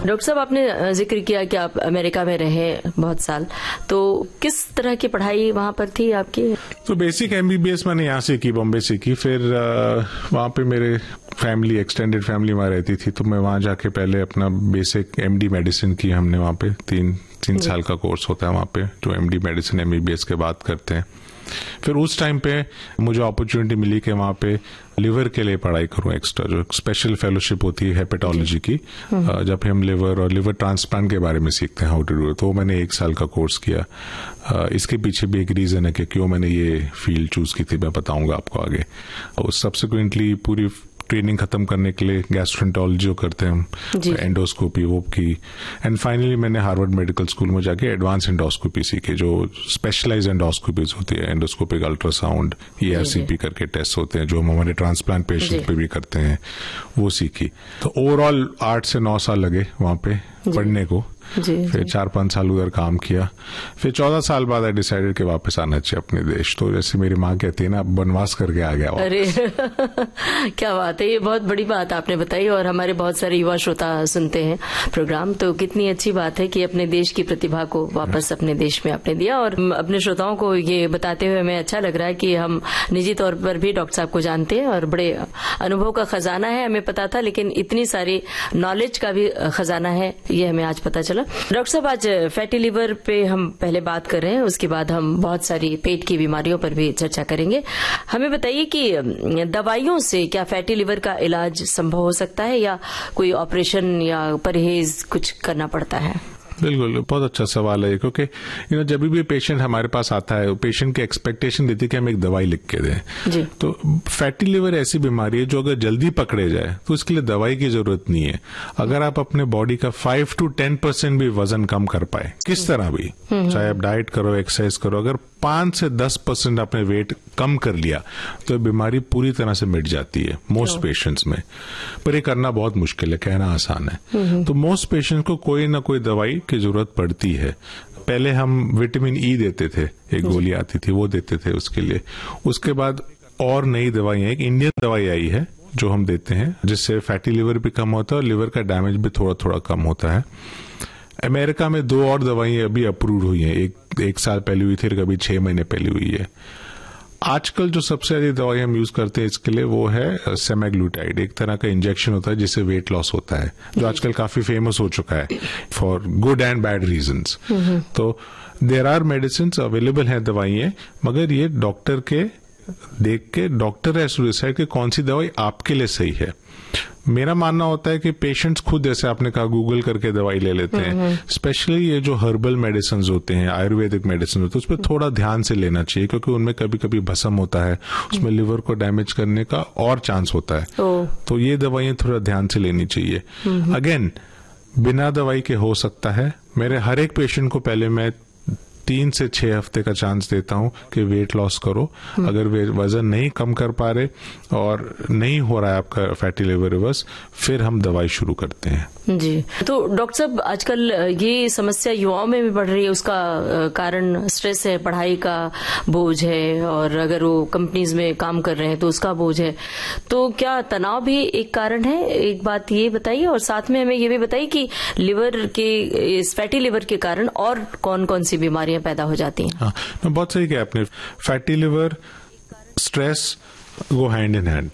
Doctor साहब, आपने जिक्र किया कि आप अमेरिका में रहे बहुत साल, तो किस तरह की पढ़ाई वहां पर थी आपकी? तो बेसिक MBBS मैंने यहाँ से की, बॉम्बे से की। फिर वहाँ पे मेरे फैमिली, एक्सटेंडेड फैमिली वहाँ रहती थी, तो मैं वहाँ जाके पहले अपना बेसिक MD मेडिसिन की हमने वहाँ पे। तीन साल का कोर्स होता है वहाँ पे, जो MD मेडिसिन MBBS के बाद करते हैं। फिर उस टाइम पे मुझे अपॉर्चुनिटी मिली कि वहाँ पे लिवर के लिए पढ़ाई करूँ एक्स्ट्रा, जो स्पेशल फेलोशिप होती है हेपेटोलॉजी की, जब हम लिवर और लिवर ट्रांसप्लांट के बारे में सीखते हैं हाउ टू डू। तो मैंने 1 साल का कोर्स किया। इसके पीछे भी एक रीजन है कि क्यों मैंने ये फील्ड चूज की थी, मैं बताऊंगा आपको आगे। और सब्सिक्वेंटली पूरी ट्रेनिंग खत्म करने के लिए गैस्ट्रोएंटरोलॉजी जो करते हैं हम, एंडोस्कोपी वो की। एंड फाइनली मैंने हार्वर्ड मेडिकल स्कूल में जाके एडवांस एंडोस्कोपी सीखी, जो स्पेशलाइज एंडोस्कोपीज होती है, एंडोस्कोपिक अल्ट्रासाउंड, ERCP करके टेस्ट होते हैं, जो हम हमारे ट्रांसप्लांट पेशेंट पे भी करते हैं, वो सीखी। तो ओवरऑल 8 से 9 साल लगे वहां पे पढ़ने को। फिर 4-5 साल उधर काम किया। फिर 14 साल बाद आई डिसाइडेड कि वापस आना चाहिए अपने देश। तो जैसे मेरी माँ कहती है ना, वनवास करके आ गया वापस। अरे क्या बात है, ये बहुत बड़ी बात आपने बताई। और हमारे बहुत सारे युवा श्रोता सुनते हैं प्रोग्राम, तो कितनी अच्छी बात है कि अपने देश की प्रतिभा को वापस अपने देश में आपने दिया। और अपने श्रोताओं को ये बताते हुए हमें अच्छा लग रहा है कि हम निजी तौर पर भी डॉक्टर साहब को जानते हैं और बड़े अनुभव का खजाना है, हमें पता था, लेकिन इतनी सारी नॉलेज का भी खजाना है, ये हमें आज पता चला। डॉक्टर साहब, आज फैटी लिवर पे हम पहले बात कर रहे हैं, उसके बाद हम बहुत सारी पेट की बीमारियों पर भी चर्चा करेंगे। हमें बताइए कि दवाइयों से क्या फैटी लिवर का इलाज संभव हो सकता है, या कोई ऑपरेशन या परहेज कुछ करना पड़ता है? बिल्कुल, बहुत अच्छा सवाल है, क्योंकि जब भी पेशेंट हमारे पास आता है, पेशेंट की एक्सपेक्टेशन देती है कि हम एक दवाई लिख के दें। तो फैटी लिवर ऐसी बीमारी है जो अगर जल्दी पकड़े जाए तो इसके लिए दवाई की जरूरत नहीं है। अगर आप अपने बॉडी का 5 to 10% भी वजन कम कर पाए, किस तरह भी, चाहे आप डाइट करो, एक्सरसाइज करो, अगर 5 से 10% आपने वेट कम कर लिया तो बीमारी पूरी तरह से मिट जाती है मोस्ट पेशेंट्स में। पर ये करना बहुत मुश्किल है, कहना आसान है। तो मोस्ट पेशेंट्स को कोई ना कोई दवाई की जरूरत पड़ती है। पहले हम विटामिन E देते थे, एक गोली आती थी, वो देते थे उसके लिए। उसके बाद और नई दवाइयां, एक इंडियन दवाई आई है जो हम देते हैं, जिससे फैटी लिवर भी कम होता है और लिवर का डैमेज भी थोड़ा थोड़ा कम होता है। अमेरिका में 2 और दवाइयां अभी अप्रूव हुई हैं, एक साल पहले हुई थी, कभी 6 महीने पहले हुई है। आजकल जो सबसे अधिक दवाई हम यूज करते हैं इसके लिए वो है सेमाग्लूटाइड, एक तरह का इंजेक्शन होता है जिससे वेट लॉस होता है, जो आजकल काफी फेमस हो चुका है for good and bad reasons. तो देयर आर मेडिसिन अवेलेबल है, दवाइयां, मगर ये डॉक्टर के देख के डॉक्टर हैज टू डिसाइड कि कौन सी दवाई आपके लिए सही है। मेरा मानना होता है कि पेशेंट्स खुद, जैसे आपने कहा, गूगल करके दवाई ले लेते हैं। स्पेशली ये जो हर्बल मेडिसिन होते हैं, आयुर्वेदिक मेडिसिन होते हैं, उस पर थोड़ा ध्यान से लेना चाहिए, क्योंकि उनमें कभी कभी भस्म होता है, उसमें लिवर को डैमेज करने का और चांस होता है। तो ये दवाइयां थोड़ा ध्यान से लेनी चाहिए। अगेन, बिना दवाई के हो सकता है। मेरे हर एक पेशेंट को पहले मैं 3 से 6 हफ्ते का चांस देता हूं कि वेट लॉस करो। अगर वजन नहीं कम कर पा रहे और नहीं हो रहा है आपका फैटी लिवर रिवर्स, फिर हम दवाई शुरू करते हैं। जी, तो डॉक्टर साहब, आजकल ये समस्या युवाओं में भी बढ़ रही है। उसका कारण स्ट्रेस है, पढ़ाई का बोझ है, और अगर वो कंपनीज में काम कर रहे हैं तो उसका बोझ है। तो क्या तनाव भी एक कारण है? एक बात ये बताइए, और साथ में हमें ये भी बताइए कि लिवर के, इस फैटी लिवर के कारण और कौन कौन सी बीमारियां पैदा हो जाती हैं? हाँ, बहुत सही कहा आपने। Fatty liver, stress go hand in hand.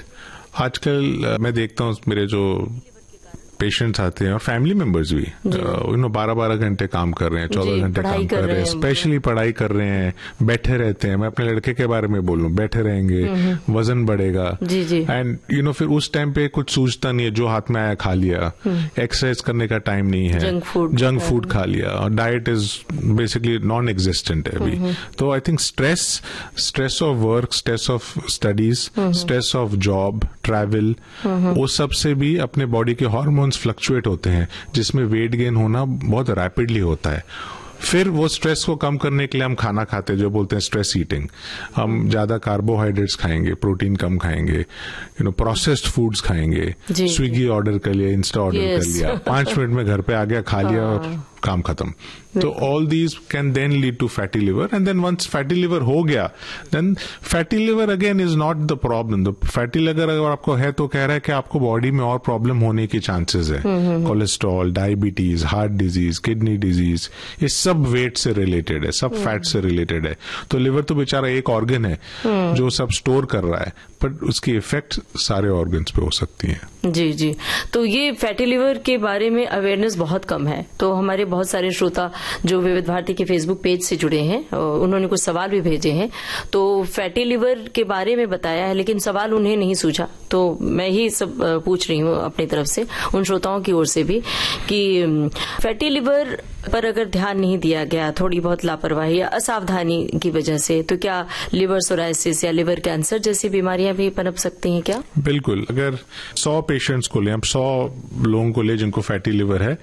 आजकल मैं देखता हूँ मेरे जो पेशेंट्स आते हैं और फैमिली मेंबर्स भी 12-12 घंटे काम कर रहे हैं, 14 घंटे काम कर रहे हैं, स्पेशली पढ़ाई कर रहे हैं, बैठे रहते हैं। मैं अपने लड़के के बारे में बोलूं, बैठे रहेंगे, वजन बढ़ेगा, एंड फिर उस टाइम पे कुछ सूझता नहीं है, जो हाथ में आया खा लिया, एक्सरसाइज करने का टाइम नहीं है, जंक फूड खा लिया, और diet is basically non existent है अभी। तो I think stress of work, stress of studies, stress of job, travel, वो सब से भी अपने बॉडी के हार्मोन फ्लक्चुएट होते हैं, जिसमें वेट गेन होना बहुत रैपिडली होता है। फिर वो स्ट्रेस को कम करने के लिए हम खाना खाते हैं, जो बोलते हैं स्ट्रेस ईटिंग। हम ज्यादा कार्बोहाइड्रेट्स खाएंगे, प्रोटीन कम खाएंगे, प्रोसेस्ड फूड्स खाएंगे, स्विगी ऑर्डर कर लिया, इंस्टा ऑर्डर कर लिया, 5 मिनट में घर पे आ गया, खा लिया और काम खत्म। तो all these can then lead to fatty liver, and then once fatty liver हो गया, then fatty liver again is not the problem. The fatty liver अगर आपको है तो कह रहा है कि आपको बॉडी में और प्रॉब्लम होने की चांसेस है। Cholesterol, diabetes, heart disease, kidney disease, ये सब वेट से रिलेटेड है, सब फैट से रिलेटेड है। तो लिवर तो बेचारा एक ऑर्गन है जो सब स्टोर कर रहा है, बट उसकी इफेक्ट सारे ऑर्गन्स पे हो सकती है। जी जी। तो ये फैटी लिवर के बारे में अवेयरनेस बहुत कम है। तो हमारे बहुत सारे श्रोता जो विविध भारती के फेसबुक पेज से जुड़े हैं, उन्होंने कुछ सवाल भी भेजे हैं। तो फैटी लिवर के बारे में बताया है, लेकिन सवाल उन्हें नहीं सूझा। तो मैं ही सब पूछ रही हूँ अपनी तरफ से, उन श्रोताओं की ओर से भी, कि फैटी लिवर पर अगर ध्यान नहीं दिया गया, थोड़ी बहुत लापरवाही या असावधानी की वजह से, तो क्या लिवर सोराइसिस या लिवर कैंसर जैसी बीमारियां भी पनप सकती हैं क्या? बिल्कुल। अगर 100 पेशेंट्स को ले, हम 100 लोगों को ले जिनको फैटी लिवर है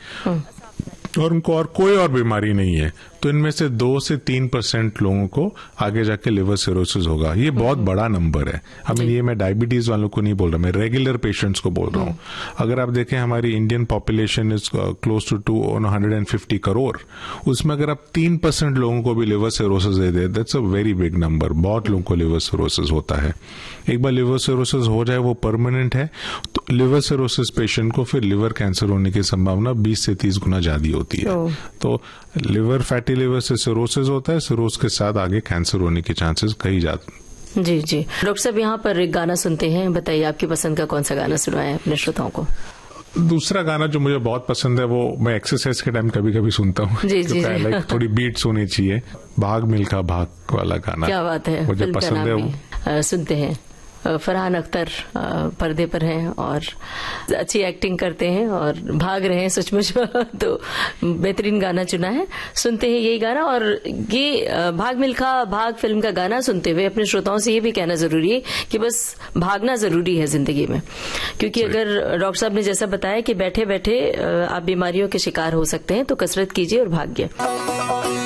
और उनको और कोई और बीमारी नहीं है, तो इनमें से 2 से 3% लोगों को आगे जाके लिवर सिरोसिस होगा। ये बहुत बड़ा नंबर है। ये मैं डायबिटीज वालों को नहीं बोल रहा, मैं रेगुलर पेशेंट्स को बोल रहा हूँ। अगर आप देखें, हमारी Indian population is close to 150 crore, उसमें अगर आप 3% लोगों को भी liver cirrhosis they they, that's a very big number. बहुत लोगों को लिवर सिरोसिस होता है। एक बार लिवर सिरोसिस हो जाए, वो परमानेंट है, तो लिवर सिरोसिस पेशेंट को फिर लिवर कैंसर होने की संभावना 20 से 30 गुना ज्यादा होती है। तो लिवर फैटी लिवर से सिरोसिस होता है, सिरोस के साथ आगे कैंसर होने के चांसेस कई जाते। जी जी। डॉक्टर साहब, यहाँ पर एक गाना सुनते हैं, बताइए आपकी पसंद का कौन सा गाना सुनवाएं अपने श्रोताओं को? दूसरा गाना जो मुझे बहुत पसंद है, वो मैं एक्सरसाइज के टाइम कभी कभी सुनता हूँ। जी जी। लाइक थोड़ी बीट्स होनी चाहिए। भाग मिल्खा भाग वाला गाना, क्या बात है, मुझे पसंद है। सुनते हैं। फरहान अख्तर पर्दे पर हैं और अच्छी एक्टिंग करते हैं और भाग रहे हैं सचमुच। तो बेहतरीन गाना चुना है, सुनते हैं यही गाना। और ये भाग मिल्खा भाग फिल्म का गाना सुनते हुए अपने श्रोताओं से ये भी कहना जरूरी है कि बस भागना जरूरी है जिंदगी में, क्योंकि अगर डॉक्टर साहब ने जैसा बताया कि बैठे बैठे आप बीमारियों के शिकार हो सकते हैं, तो कसरत कीजिए और भागिए।